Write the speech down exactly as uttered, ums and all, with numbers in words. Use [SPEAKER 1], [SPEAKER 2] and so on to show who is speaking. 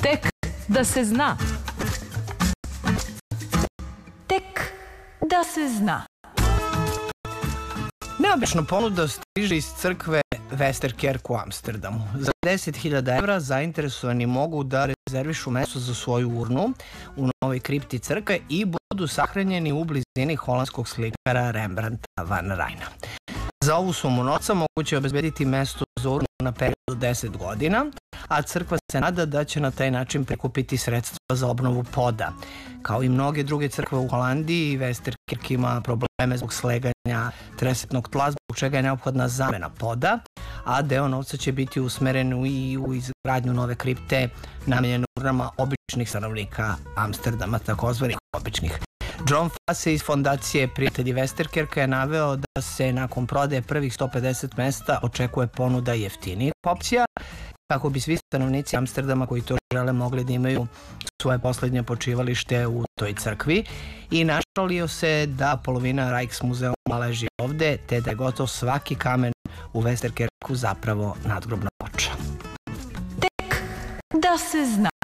[SPEAKER 1] Tek da se zna. Tek da se zna.
[SPEAKER 2] Neobična ponuda stiže iz crkve Westerkerk u Amsterdamu. Za deset hiljada evra zainteresovani mogu da rezervišu mesto za svoju urnu u novoj kripti crkve i budu sahranjeni u blizini holandskog slikara Rembrandta van Rijna. Za ovu sumu novca moguće je obezbediti mesto za urnu na period od deset godina, a crkva se nada da će na taj način prikupiti sredstva za obnovu poda. Kao i mnoge druge crkve u Holandiji, Westerkerk ima probleme zbog sleganja tresetnog tla, zbog čega je neophodna zamena poda, a deo novca će biti usmeren i u izgradnju nove kripte namenjene urnama običnih stanovnika Amsterdama, takozvanih običnih. John Fase iz fondacije Prijatelji Westerkerka je naveo da se nakon prodaje prvih sto pedeset mesta očekuje ponuda jeftinijih opcija, kako bi svi stanovnici Amsterdama koji to žele mogli da imaju svoje poslednje počivalište u toj crkvi, i našalio se da polovina Rijksmuzeuma leži ovde, te da je gotov svaki kamen u Westerkerku zapravo nadgrobna ploča.
[SPEAKER 1] Tek da se zna.